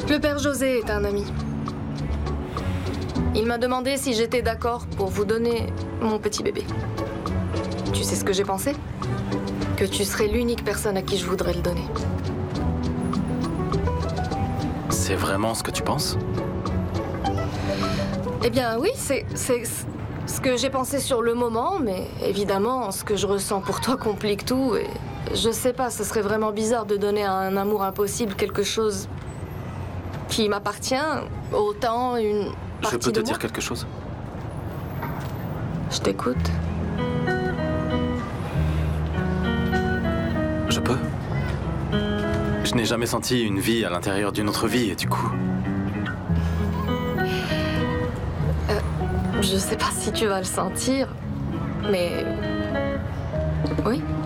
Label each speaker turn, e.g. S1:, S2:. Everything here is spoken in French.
S1: Le père José est un ami. Il m'a demandé si j'étais d'accord pour vous donner mon petit bébé. Tu sais ce que j'ai pensé? Que tu serais l'unique personne à qui je voudrais le donner.
S2: C'est vraiment ce que tu penses?
S1: Eh bien oui, c'est ce que j'ai pensé sur le moment, mais évidemment, ce que je ressens pour toi complique tout. Et je sais pas, ce serait vraiment bizarre de donner à un amour impossible quelque chose qui m'appartient, autant une partie
S2: Je peux te
S1: de
S2: dire
S1: moi.
S2: quelque chose?
S1: Je t'écoute.
S2: Je peux? Je n'ai jamais senti une vie à l'intérieur d'une autre vie et du coup...
S1: Je sais pas si tu vas le sentir, mais... Oui.